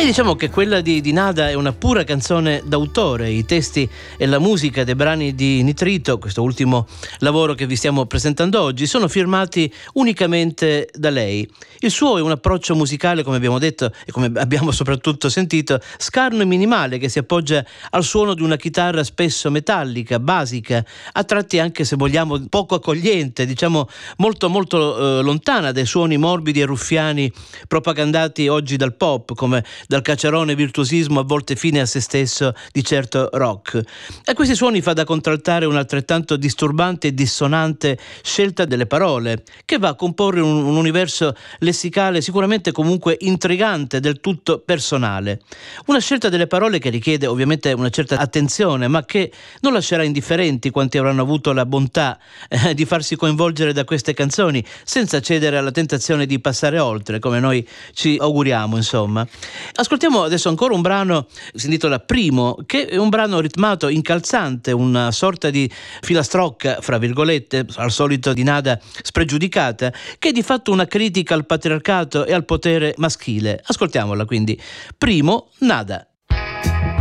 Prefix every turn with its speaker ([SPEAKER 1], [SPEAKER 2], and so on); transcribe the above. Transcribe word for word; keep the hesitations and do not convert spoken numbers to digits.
[SPEAKER 1] E diciamo che quella di, di Nada è una pura canzone d'autore. I testi e la musica dei brani di Nitrito, questo ultimo lavoro che vi stiamo presentando oggi, sono firmati unicamente da lei. Il suo è un approccio musicale, come abbiamo detto e come abbiamo soprattutto sentito, scarno e minimale, che si appoggia al suono di una chitarra spesso metallica, basica, a tratti anche, se vogliamo, poco accogliente, diciamo molto molto eh, lontana dai suoni morbidi e ruffiani propagandati oggi dal pop, come dal caciarone virtuosismo a volte fine a se stesso di certo rock. A questi suoni fa da contraltare un'altrettanto disturbante e dissonante scelta delle parole, che va a comporre un, un universo lessicale sicuramente comunque intrigante, del tutto personale. Una scelta delle parole che richiede ovviamente una certa attenzione, ma che non lascerà indifferenti quanti avranno avuto la bontà eh, di farsi coinvolgere da queste canzoni, senza cedere alla tentazione di passare oltre, come noi ci auguriamo, insomma. Ascoltiamo adesso ancora un brano, si intitola Primo, che è un brano ritmato, incalzante, una sorta di filastrocca, fra virgolette, al solito di Nada spregiudicata, che è di fatto una critica al patriarcato e al potere maschile. Ascoltiamola quindi. Primo, Nada.